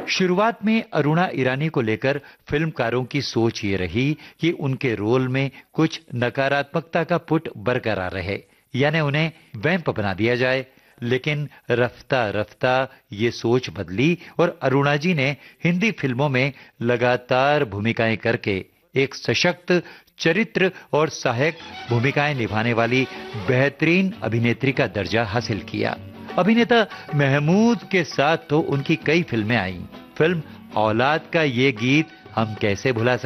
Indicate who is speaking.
Speaker 1: शुरुआत में अरुणा ईरानी को लेकर फिल्मकारों की सोच ये रही कि उनके रोल में कुछ नकारात्मकता का पुट बरकरार रहे, यानी उन्हें वैम्प बना दिया जाए। लेकिन रफ्ता रफ्ता ये सोच बदली और अरुणा जी ने हिंदी फिल्मों में लगातार भूमिकाएं करके एक सशक्त चरित्र और सहायक भूमिकाएं निभाने वाली बेहतरीन अभिनेत्री का दर्जा हासिल किया। अभिनेता महमूद के साथ तो उनकी कई फिल्में आईं। फिल्म औलाद का ये गीत हम कैसे भुला